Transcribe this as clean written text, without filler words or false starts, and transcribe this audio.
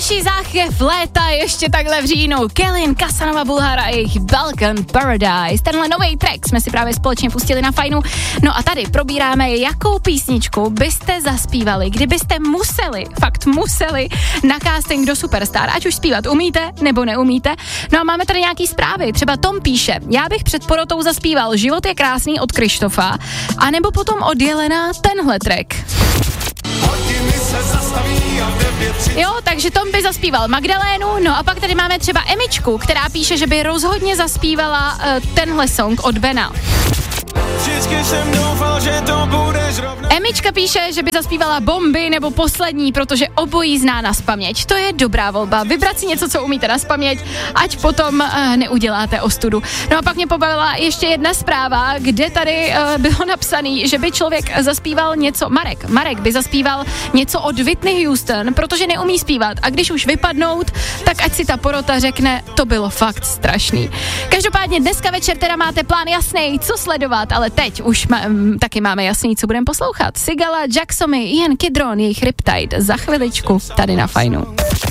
Další záchvěv léta ještě takhle v říjnu. Kellyn, Casanova Bulhara a jejich Balkan Paradise. Tenhle nový track jsme si právě společně pustili na Fajnu. No a tady probíráme, jakou písničku byste zaspívali, kdybyste museli na casting do Superstar, ať už zpívat umíte nebo neumíte. No a máme tady nějaký zprávy. Třeba Tom píše, já bych před porotou zaspíval Život je krásný od Krištofa, anebo potom od Jelena tenhle track. Jo, takže Tom by zaspíval Magdalénu, no a pak tady máme třeba Emičku, která píše, že by rozhodně zaspívala tenhle song od Bena. Emička píše, že by zaspívala Bomby nebo Poslední, protože obojí zná nazpaměť. To je dobrá volba. Vybrat si něco, co umíte nazpaměť, ať potom neuděláte ostudu. No a pak mě pobavila ještě jedna zpráva, kde tady bylo napsaný, že by člověk zaspíval něco, Marek by zaspíval něco od Whitney Houston, protože neumí zpívat a když už vypadnout, tak ať si ta porota řekne, to bylo fakt strašný. Každopádně dneska večer teda máte plán jasný, co sledovat, ale teď už taky máme jasný, co budeme poslouchat. Sigala, Jacksomy, Ian Kidron, jejich Riptide za chviličku tady na Fajnu.